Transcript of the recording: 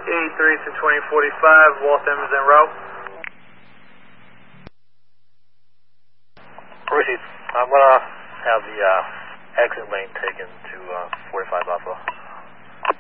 83 to 2045, Waltham is en route. Received. I'm going to have the exit lane taken to 45 Alpha.